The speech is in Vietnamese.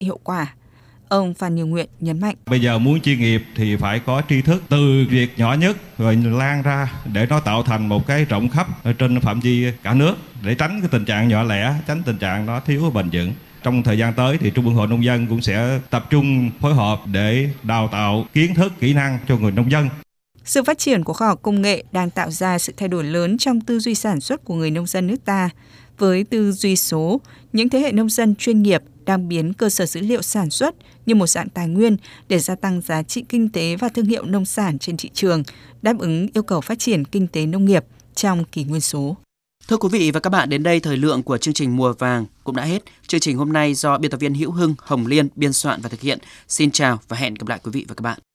hiệu quả. Ông Phan Như Nguyện nhấn mạnh. Bây giờ muốn chuyên nghiệp thì phải có tri thức từ việc nhỏ nhất rồi lan ra để nó tạo thành một cái rộng khắp trên phạm vi cả nước để tránh cái tình trạng nhỏ lẻ, tránh tình trạng nó thiếu bền vững. Trong thời gian tới thì Trung ương Hội Nông dân cũng sẽ tập trung phối hợp để đào tạo kiến thức, kỹ năng cho người nông dân. Sự phát triển của khoa học công nghệ đang tạo ra sự thay đổi lớn trong tư duy sản xuất của người nông dân nước ta. Với tư duy số, những thế hệ nông dân chuyên nghiệp đang biến cơ sở dữ liệu sản xuất như một dạng tài nguyên để gia tăng giá trị kinh tế và thương hiệu nông sản trên thị trường, đáp ứng yêu cầu phát triển kinh tế nông nghiệp trong kỷ nguyên số. Thưa quý vị và các bạn, đến đây thời lượng của chương trình Mùa Vàng cũng đã hết. Chương trình hôm nay do biên tập viên Hữu Hưng, Hồng Liên biên soạn và thực hiện. Xin chào và hẹn gặp lại quý vị và các bạn.